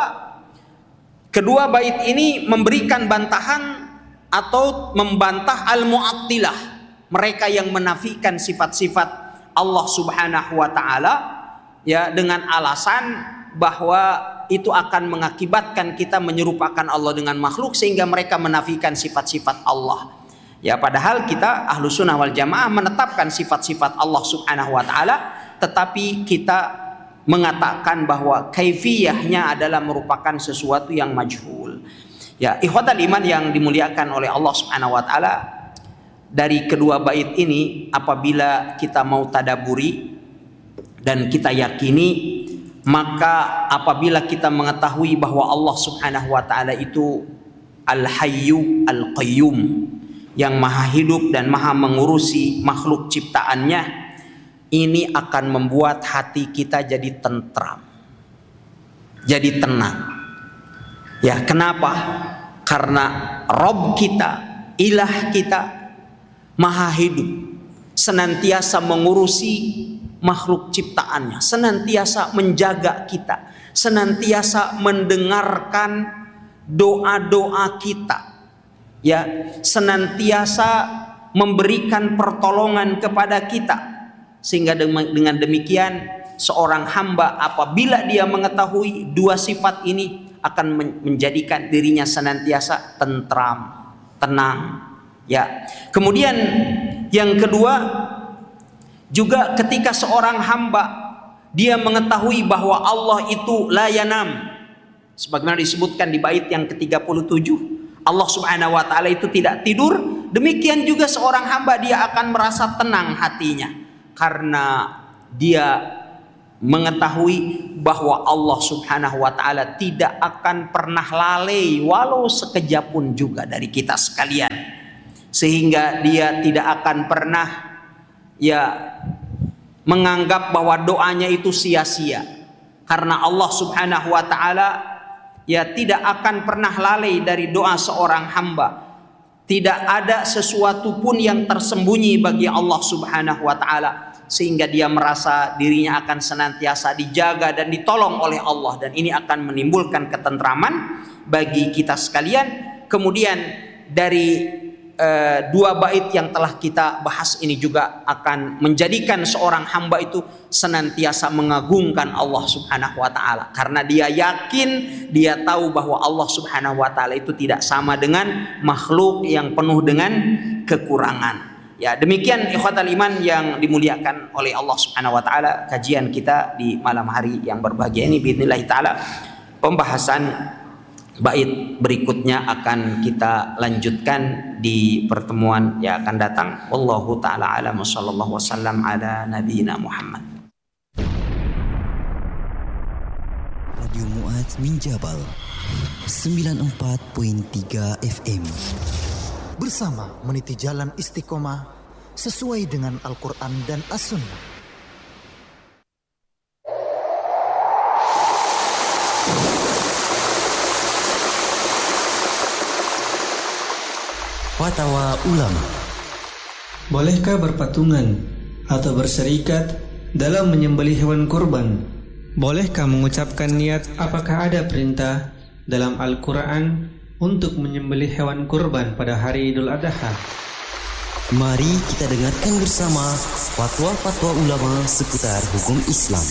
kedua bait ini memberikan bantahan atau membantah al-mu'attilah, mereka yang menafikan sifat-sifat Allah Subhanahu wa taala, ya, dengan alasan bahwa itu akan mengakibatkan kita menyerupakan Allah dengan makhluk, sehingga mereka menafikan sifat-sifat Allah. Ya, padahal kita ahlu sunnah wal jamaah menetapkan sifat-sifat Allah Subhanahu wa taala, tetapi kita mengatakan bahwa kaifiyahnya adalah merupakan sesuatu yang majhul. Ya, ikhwatal iman yang dimuliakan oleh Allah Subhanahu wa taala, dari kedua bait ini apabila kita mau tadaburi dan kita yakini, maka apabila kita mengetahui bahwa Allah Subhanahu wa taala itu Al-Hayyu Al-Qayyum, yang maha hidup dan maha mengurusi makhluk ciptaannya, ini akan membuat hati kita jadi tentram, jadi tenang. Ya, kenapa? Karena Rabb kita, ilah kita maha hidup, senantiasa mengurusi makhluk ciptaannya, senantiasa menjaga kita, senantiasa mendengarkan doa-doa kita, ya, senantiasa memberikan pertolongan kepada kita. Sehingga dengan demikian seorang hamba apabila dia mengetahui dua sifat ini akan menjadikan dirinya senantiasa tentram, tenang, ya. Kemudian yang kedua, juga ketika seorang hamba dia mengetahui bahwa Allah itu la yanam, sebagaimana disebutkan di bait yang ke-37, Allah Subhanahu wa taala itu tidak tidur, demikian juga seorang hamba dia akan merasa tenang hatinya, karena dia mengetahui bahwa Allah Subhanahu wa taala tidak akan pernah lalai walau sekejap pun juga dari kita sekalian, sehingga dia tidak akan pernah menganggap bahwa doanya itu sia-sia, karena Allah Subhanahu wa taala tidak akan pernah lalai dari doa seorang hamba. Tidak ada sesuatu pun yang tersembunyi bagi Allah Subhanahu wa taala, sehingga dia merasa dirinya akan senantiasa dijaga dan ditolong oleh Allah, dan ini akan menimbulkan ketentraman bagi kita sekalian. Kemudian dari dua bait yang telah kita bahas ini juga akan menjadikan seorang hamba itu senantiasa mengagungkan Allah Subhanahu wa taala, karena dia yakin, dia tahu bahwa Allah Subhanahu wa taala itu tidak sama dengan makhluk yang penuh dengan kekurangan. Ya, demikian ikhwatal iman yang dimuliakan oleh Allah Subhanahu wa taala, kajian kita di malam hari yang berbahagia ini bismillah taala. Pembahasan bait berikutnya akan kita lanjutkan di pertemuan yang akan datang. Wallahu taala alam, sallallahu wasallam ala nabiyina Muhammad. Radio Mu'adz min Jabal 94.3 FM. Bersama meniti jalan istiqomah sesuai dengan Al-Quran dan As-Sunnah. Fatwa Ulama. Bolehkah berpatungan atau berserikat dalam menyembelih hewan kurban? Bolehkah mengucapkan niat? Apakah ada perintah dalam Al-Quran untuk menyembelih hewan kurban pada hari Idul Adha? Mari kita dengarkan bersama fatwa-fatwa ulama seputar hukum Islam.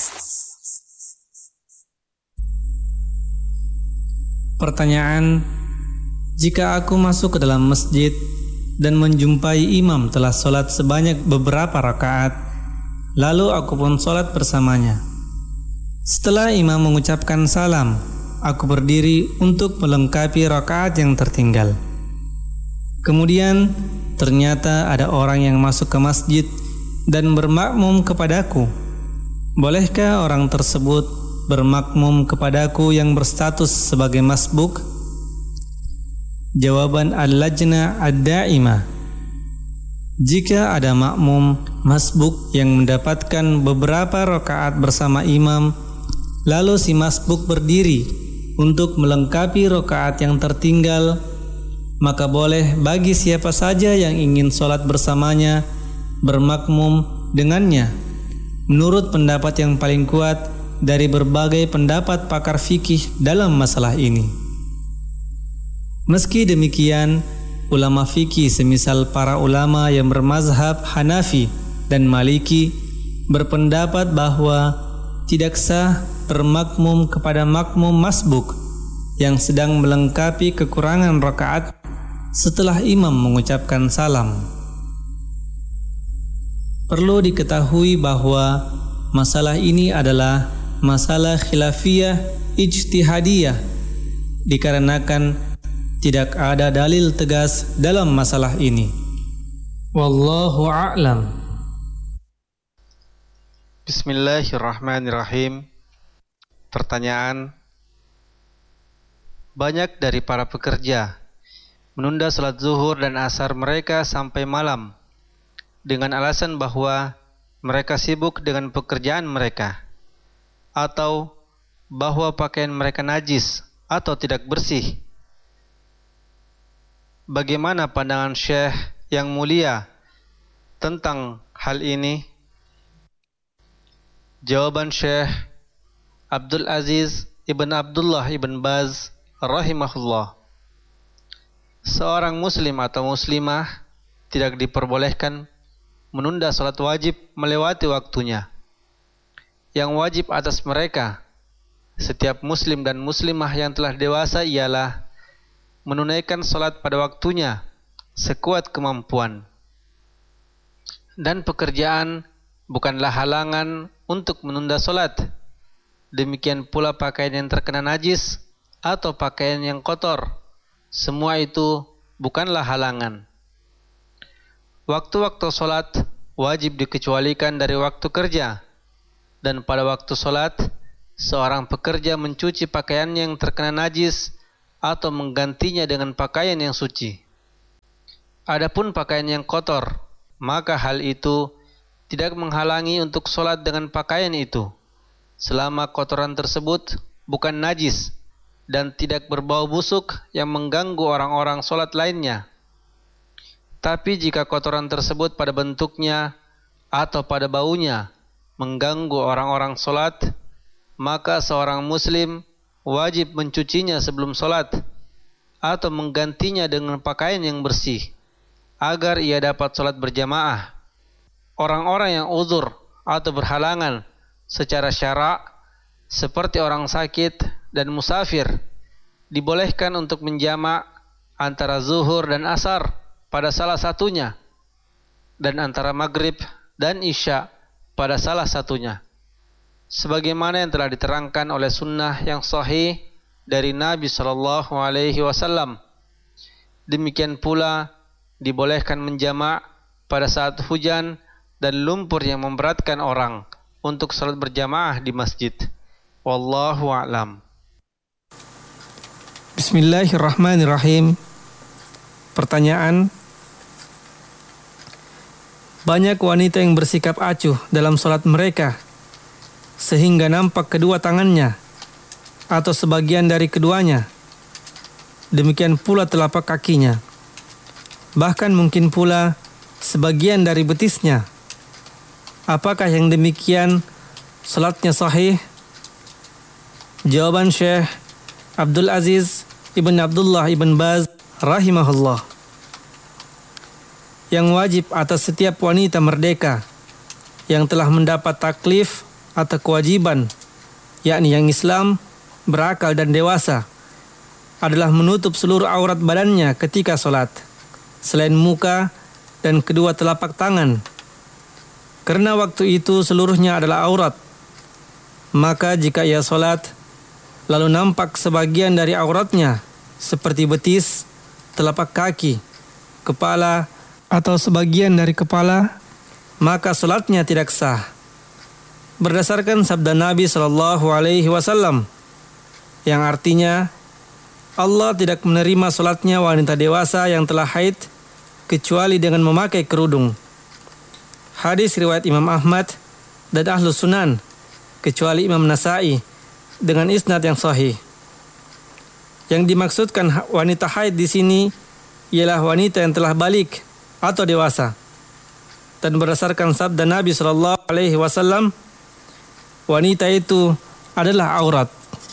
Pertanyaan: jika aku masuk ke dalam masjid dan menjumpai imam telah sholat sebanyak beberapa rakaat, lalu aku pun sholat bersamanya. Setelah imam mengucapkan salam, aku berdiri untuk melengkapi rakaat yang tertinggal. Kemudian ternyata ada orang yang masuk ke masjid dan bermakmum kepadaku. Bolehkah orang tersebut bermakmum kepadaku yang berstatus sebagai masbuk? Jawaban Al-Lajnah Ad-Daimah: jika ada makmum masbuk yang mendapatkan beberapa rakaat bersama imam, lalu si masbuk berdiri untuk melengkapi rakaat yang tertinggal, maka boleh bagi siapa saja yang ingin sholat bersamanya bermakmum dengannya, menurut pendapat yang paling kuat dari berbagai pendapat pakar fikih dalam masalah ini. Meski demikian, ulama fikih semisal para ulama yang bermazhab Hanafi dan Maliki berpendapat bahwa tidak sah bermakmum kepada makmum masbuk yang sedang melengkapi kekurangan rakaat setelah imam mengucapkan salam. Perlu diketahui bahwa masalah ini adalah masalah khilafiyah ijtihadiyah, dikarenakan tidak ada dalil tegas dalam masalah ini. Wallahu a'lam. Bismillahirrahmanirrahim. Pertanyaan: banyak dari para pekerja menunda salat zuhur dan asar mereka sampai malam dengan alasan bahwa mereka sibuk dengan pekerjaan mereka, atau bahwa pakaian mereka najis atau tidak bersih. Bagaimana pandangan Syekh yang mulia tentang hal ini? Jawaban Syekh Abdul Aziz Ibn Abdullah Ibn Baz rahimahullah: seorang muslim atau muslimah tidak diperbolehkan menunda salat wajib melewati waktunya. Yang wajib atas mereka, setiap muslim dan muslimah yang telah dewasa, ialah menunaikan salat pada waktunya sekuat kemampuan. Dan pekerjaan bukanlah halangan untuk menunda salat. Demikian pula pakaian yang terkena najis atau pakaian yang kotor, semua itu bukanlah halangan. Waktu-waktu salat wajib dikecualikan dari waktu kerja, dan pada waktu sholat, seorang pekerja mencuci pakaiannya yang terkena najis atau menggantinya dengan pakaian yang suci. Adapun pakaian yang kotor, maka hal itu tidak menghalangi untuk sholat dengan pakaian itu, selama kotoran tersebut bukan najis dan tidak berbau busuk yang mengganggu orang-orang sholat lainnya. Tapi jika kotoran tersebut pada bentuknya atau pada baunya mengganggu orang-orang sholat, maka seorang muslim wajib mencucinya sebelum sholat atau menggantinya dengan pakaian yang bersih agar ia dapat sholat berjamaah. Orang-orang yang uzur atau berhalangan secara syara' seperti orang sakit dan musafir dibolehkan untuk menjamak antara zuhur dan asar pada salah satunya, dan antara maghrib dan isya pada salah satunya, sebagaimana yang telah diterangkan oleh sunnah yang sahih dari Nabi SAW. Demikian pula dibolehkan menjamak pada saat hujan dan lumpur yang memberatkan orang untuk salat berjamaah di masjid. Wallahu a'lam. Bismillahirrahmanirrahim. Pertanyaan: banyak wanita yang bersikap acuh dalam sholat mereka sehingga nampak kedua tangannya atau sebagian dari keduanya. Demikian pula telapak kakinya. Bahkan mungkin pula sebagian dari betisnya. Apakah yang demikian sholatnya sahih? Jawaban Syekh Abdul Aziz Ibn Abdullah Ibn Baz rahimahullah. Yang wajib atas setiap wanita merdeka yang telah mendapat taklif atau kewajiban, yakni yang Islam, berakal dan dewasa, adalah menutup seluruh aurat badannya ketika sholat, selain muka dan kedua telapak tangan. Karena waktu itu seluruhnya adalah aurat, maka jika ia sholat, lalu nampak sebagian dari auratnya, seperti betis, telapak kaki, kepala, atau sebagian dari kepala, maka salatnya tidak sah. Berdasarkan sabda Nabi SAW, yang artinya Allah tidak menerima salatnya wanita dewasa yang telah haid kecuali dengan memakai kerudung. Hadis riwayat Imam Ahmad dan Ahlus Sunan, kecuali Imam Nasa'i, dengan isnad yang sahih. Yang dimaksudkan wanita haid di sini ialah wanita yang telah balik atau dewasa. Dan berdasarkan sabda Nabi SAW, wanita itu adalah aurat.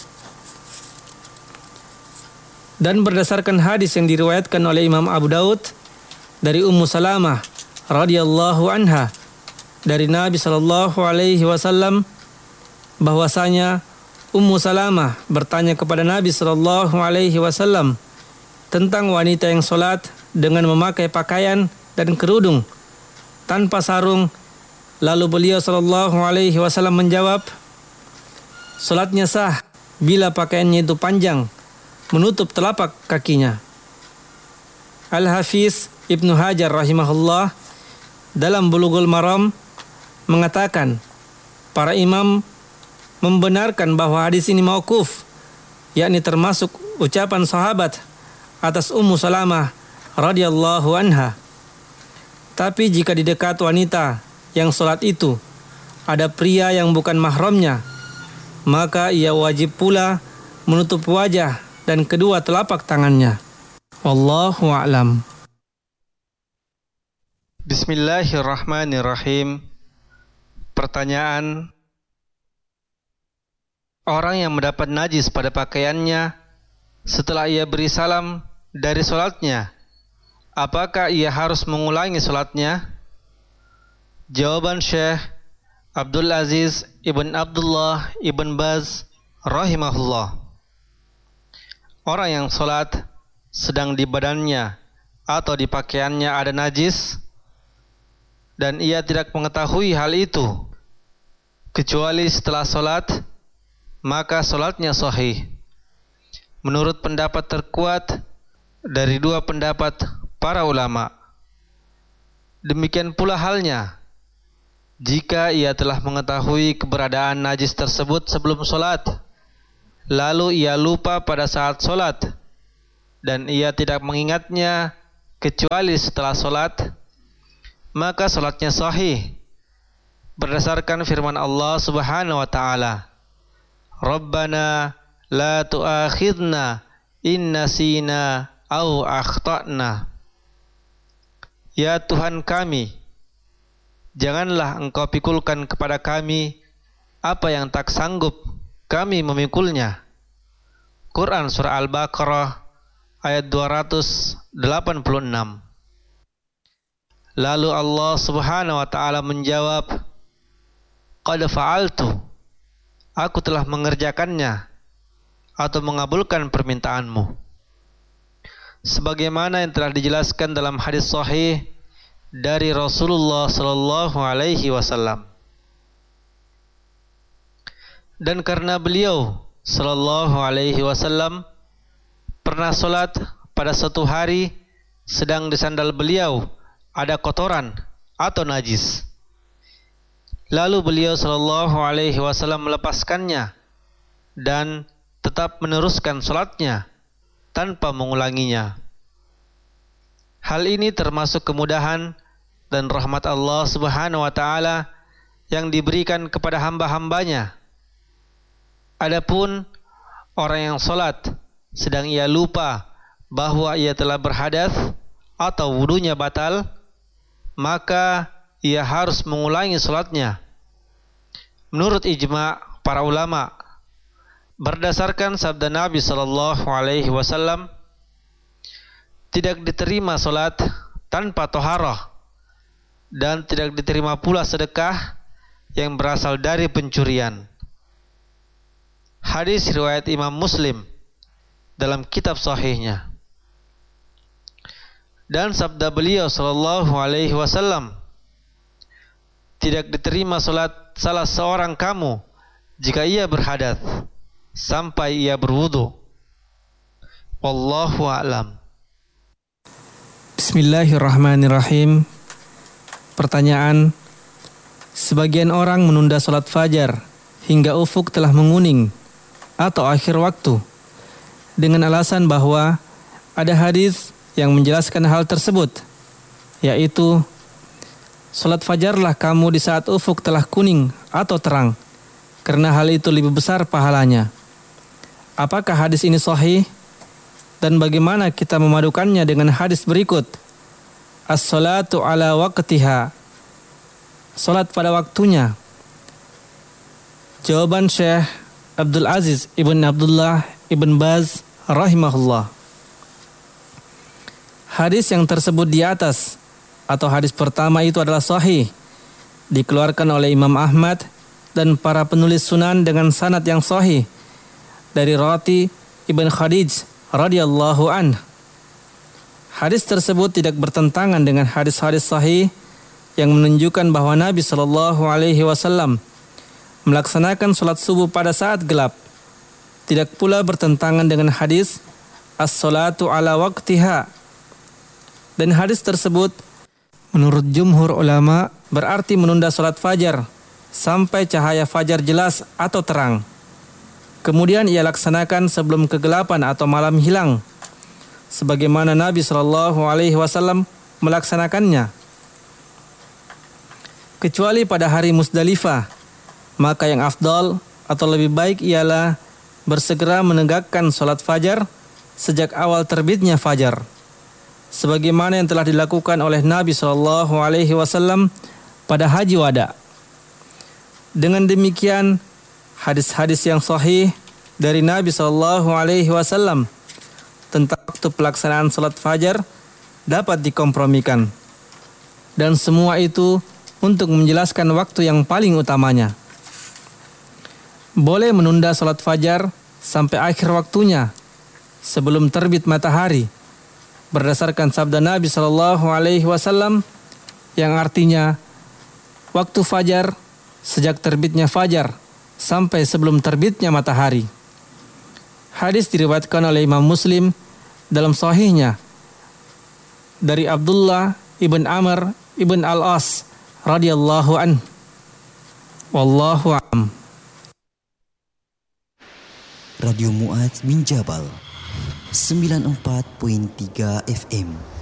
Dan berdasarkan hadis yang diriwayatkan oleh Imam Abu Daud dari Ummu Salamah radhiyallahu anha dari Nabi SAW, bahwasanya Ummu Salamah bertanya kepada Nabi SAW tentang wanita yang sholat dengan memakai pakaian dan kerudung tanpa sarung. Lalu beliau SAW menjawab, sholatnya sah bila pakaiannya itu panjang, menutup telapak kakinya. Al-Hafiz Ibnu Hajar rahimahullah dalam Bulughul Maram mengatakan, para imam membenarkan bahwa hadis ini mauquf, yakni termasuk ucapan sahabat atas Ummu Salamah radhiyallahu anha. Tapi jika di dekat wanita yang sholat itu ada pria yang bukan mahramnya, maka ia wajib pula menutup wajah dan kedua telapak tangannya. Wallahu a'lam. Bismillahirrahmanirrahim. Pertanyaan: orang yang mendapat najis pada pakaiannya setelah ia beri salam dari sholatnya, apakah ia harus mengulangi sholatnya? Jawaban Syekh Abdul Aziz Ibn Abdullah Ibn Baz rahimahullah: orang yang sholat sedang di badannya atau di pakaiannya ada najis dan ia tidak mengetahui hal itu kecuali setelah sholat, maka sholatnya sahih. Menurut pendapat terkuat dari dua pendapat para ulama. Demikian pula halnya jika ia telah mengetahui keberadaan najis tersebut sebelum sholat, lalu ia lupa pada saat sholat, dan ia tidak mengingatnya kecuali setelah sholat, maka sholatnya sahih berdasarkan firman Allah Subhanahu wa ta'ala, Rabbana la tu'akhidna in nasina au akhta'na. Ya Tuhan kami, janganlah Engkau pikulkan kepada kami apa yang tak sanggup kami memikulnya. Quran Surah Al-Baqarah ayat 286. Lalu Allah Subhanahu wa ta'ala menjawab, Qad fa'altu, aku telah mengerjakannya atau mengabulkan permintaanmu. Sebagaimana yang telah dijelaskan dalam hadis sahih dari Rasulullah sallallahu alaihi wasallam. Dan karena beliau sallallahu alaihi wasallam pernah salat pada suatu hari sedang di sandal beliau ada kotoran atau najis. Lalu beliau sallallahu alaihi wasallam melepaskannya dan tetap meneruskan salatnya tanpa mengulanginya. Hal ini termasuk kemudahan dan rahmat Allah Subhanahu wa ta'ala yang diberikan kepada hamba-hambanya. Adapun orang yang salat sedang ia lupa bahwa ia telah berhadas atau wudunya batal, maka ia harus mengulangi salatnya. Menurut ijma' para ulama, berdasarkan sabda Nabi sallallahu alaihi wasallam, tidak diterima salat tanpa taharah dan tidak diterima pula sedekah yang berasal dari pencurian. Hadis riwayat Imam Muslim dalam kitab sahihnya. Dan sabda beliau sallallahu alaihi wasallam, tidak diterima salat salah seorang kamu jika ia berhadas sampai ia berwudu. Wallahu a'lam. Bismillahirrahmanirrahim. Pertanyaan: sebagian orang menunda salat fajar hingga ufuk telah menguning atau akhir waktu dengan alasan bahwa ada hadis yang menjelaskan hal tersebut, yaitu salat fajarlah kamu di saat ufuk telah kuning atau terang, karena hal itu lebih besar pahalanya. Apakah hadis ini sahih? Dan bagaimana kita memadukannya dengan hadis berikut? As-salatu ala waqtiha, salat pada waktunya. Jawaban Syekh Abdul Aziz Ibn Abdullah Ibn Baz rahimahullah. Hadis yang tersebut di atas atau hadis pertama itu adalah sahih, dikeluarkan oleh Imam Ahmad dan para penulis sunan dengan sanad yang sahih dari Rati Ibn Khadij radhiyallahu anh. Hadis tersebut tidak bertentangan dengan hadis-hadis sahih yang menunjukkan bahwa Nabi sallallahu alaihi wasallam melaksanakan salat subuh pada saat gelap. Tidak pula bertentangan dengan hadis as-salatu ala waqtiha. Dan hadis tersebut menurut jumhur ulama berarti menunda salat fajar sampai cahaya fajar jelas atau terang. Kemudian ia laksanakan sebelum kegelapan atau malam hilang, sebagaimana Nabi sallallahu alaihi wasallam melaksanakannya. Kecuali pada hari Musdalifah, maka yang afdal atau lebih baik ialah bersegera menegakkan salat fajar sejak awal terbitnya fajar, sebagaimana yang telah dilakukan oleh Nabi sallallahu alaihi wasallam pada haji wada. Dengan demikian, hadis-hadis yang sahih dari Nabi sallallahu alaihi wasallam tentang waktu pelaksanaan salat fajar dapat dikompromikan. Dan semua itu untuk menjelaskan waktu yang paling utamanya. Boleh menunda salat fajar sampai akhir waktunya sebelum terbit matahari berdasarkan sabda Nabi sallallahu alaihi wasallam yang artinya waktu fajar sejak terbitnya fajar sampai sebelum terbitnya matahari. Hadis diriwayatkan oleh Imam Muslim dalam sahihnya dari Abdullah ibn Amr ibn Al-As radhiyallahu anhu. Wallahu a'lam. Radio Mu'adz bin Jabal 94.3 FM.